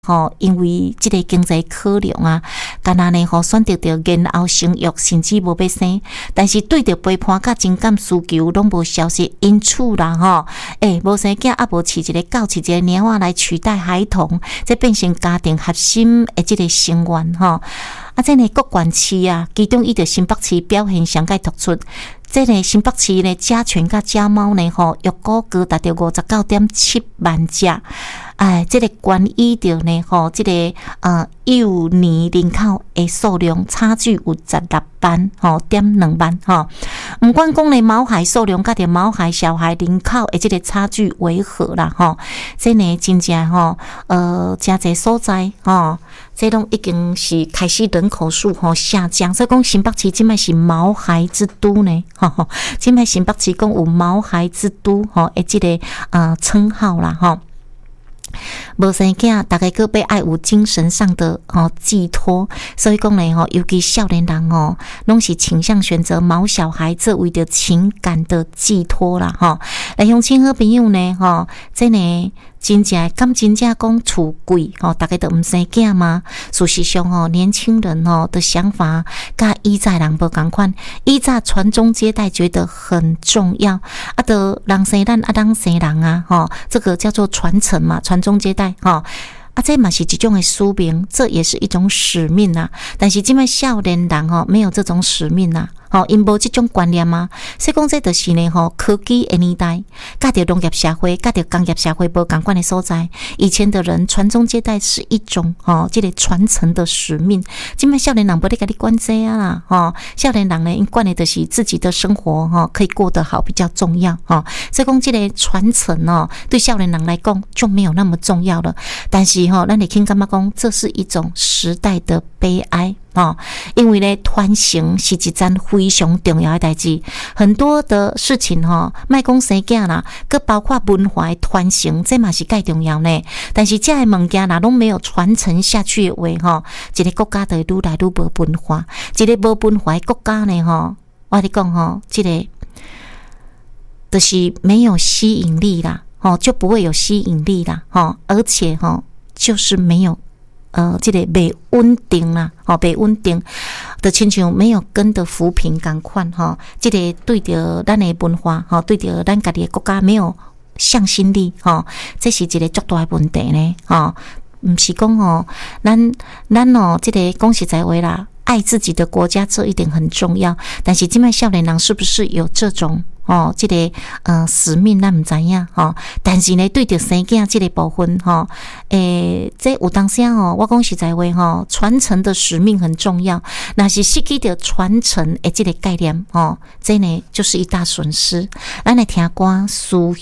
因为这个经济考量啊，干那呢选择着延后生育，甚至无要生，但是对着陪伴甲情感需求拢无消失，因此啦无生囝啊，无饲一个狗，饲一个猫仔来取代孩童，这变成家庭核心的这个成员这呢各县市啊，其中伊着新北市表现上界突出。这呢新北市呢家犬甲家猫呢育股高达到59.7万只。这个关于着呢这个幼年人口的数量差距有16万0.2万不管讲呢毛孩数量甲着毛孩小孩人口的这个差距为何啦这呢真正真侪所在这拢已经是开始人口数下降，所以讲新北市现在是毛孩之都呢现在新北市讲有毛孩之都的这个称号啦无生囝，大家个要爱有精神上的寄托，所以讲呢尤其少年人拢是倾向选择毛小孩作为的情感的寄托啦来乡亲好朋友呢这呢真正敢真正讲厝贵大家都唔生囝吗？事实上年轻人的想法甲以前人无同款，以前传宗接代觉得很重要就人生咱人生人啊这个叫做传承嘛，传宗接代这嘛是一种的使命，这也是一种使命啊。但是现在少年人没有这种使命啊因无这种观念嘛，所以讲这就是呢科技的年代，甲着农业社会，甲着工业社会无同款的所在。以前的人传宗接代是一种这个传承的使命，现在少年人不得甲你管这啊啦少年人呢因管的就是自己的生活可以过得好比较重要所以讲这个传承对少年人来讲就没有那么重要了。但是咱会听感觉讲这是一种时代的悲哀因为呢传承是一件非常重要的代志，很多的事情莫讲生囝啦，佮包括文化的传承，这嘛是介重要呢。但是这个物件若拢没有传承下去的话一个国家就愈来愈无文化，一个无文化的国家呢我跟你讲这个就是没有吸引力啦就不会有吸引力啦而且就是没有这个袂稳定啦袂稳定就亲像没有根的浮萍同款这个对着咱的文化对着咱家己的国家没有向心力这是一个足大的问题呢不是讲咱这个讲实在话啦，爱自己的国家这一点很重要，但是现在少年人是不是有这种这个使命咱不知影但是呢对着生囝这个部分这有当时我讲实在话传承的使命很重要，那是失去掉传承的这个概念这呢就是一大损失。咱来听歌思